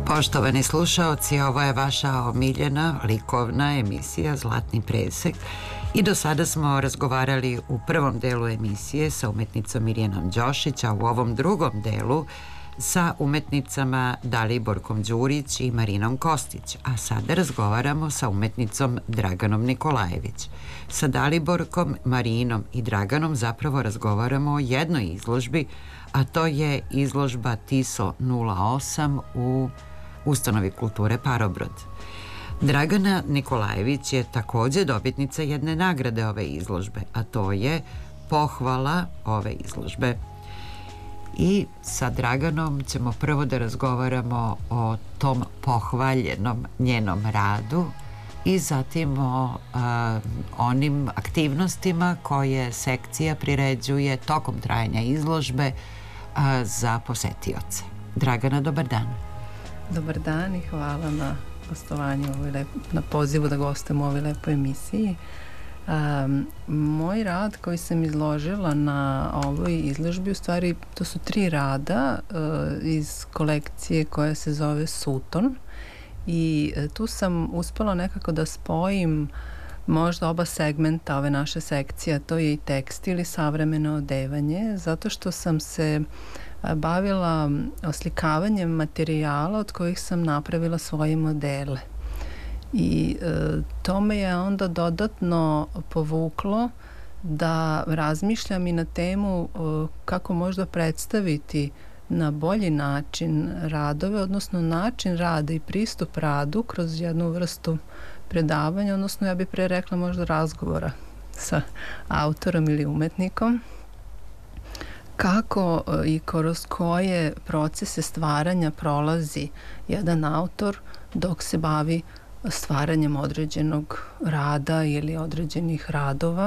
Poštovani slušaoci, ovo je vaša omiljena likovna emisija Zlatni presek i do sada smo razgovarali u prvom delu emisije sa umetnicom Mirjanom Đošić, a u ovom drugom delu sa umetnicama Daliborkom Đurić i Marinom Kostić, a sada razgovaramo sa umetnicom Draganom Nikolajević. Sa Daliborkom, Marinom i Draganom zapravo razgovaramo o jednoj izložbi, a to je izložba TISO 08 u Ustanovi kulture Parobrod. Dragana Nikolajević je takođe dobitnica jedne nagrade ove izložbe, a to je pohvala ove izložbe. I sa Draganom ćemo prvo da razgovaramo o tom pohvaljenom njenom radu i zatim o onim aktivnostima koje sekcija priređuje tokom trajanja izložbe za posetioce. Dragana, dobar dan. Dobar dan i hvala na gostovanju, na pozivu da gostujem u ovoj lepoj emisiji. Moj rad koji sam izložila na ovoj izložbi, u stvari to su 3 rada iz kolekcije koja se zove Suton i tu sam uspela nekako da spojim možda oba segmenta ove naše sekcije, to je i tekstil i savremeno odevanje, zato što sam se bavila oslikavanjem materijala od kojih sam napravila svoje modele. I to me je onda dodatno povuklo da razmišljam i na temu kako možda predstaviti na bolji način radove, odnosno način rada i pristup radu kroz jednu vrstu predavanja, odnosno ja bih pre rekla možda razgovora sa autorom ili umetnikom. Kako i kroz koje procese stvaranja prolazi jedan autor dok se bavi stvaranjem određenog rada ili određenih radova